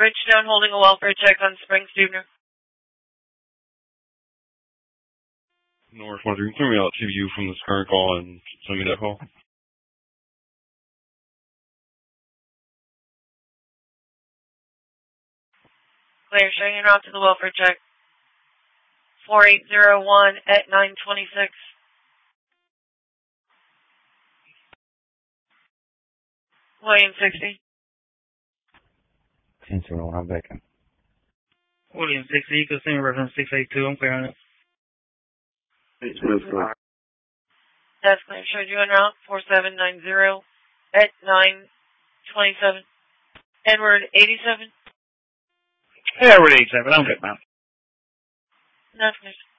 Bridgestone holding a welfare check on Spring Stubner. North 1-3, throw me out to you from this current call and send me that call. Clear, showing en route to the welfare check. 4801 at 926. William 60. 10-0, I'm back in. William 60, you can send reference 682, I'm clear on it. That's clear, showed you en route. 4790 at 927. Edward 87. Yeah, we're 87, I'm good, man. That's clear.